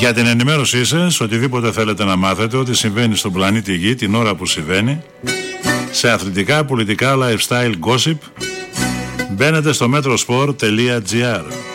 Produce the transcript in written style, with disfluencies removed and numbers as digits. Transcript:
Για την ενημέρωσή σας, οτιδήποτε θέλετε να μάθετε, ό,τι συμβαίνει στον πλανήτη Γη την ώρα που συμβαίνει, σε αθλητικά, πολιτικά, lifestyle, gossip, μπαίνετε στο metrosport.gr.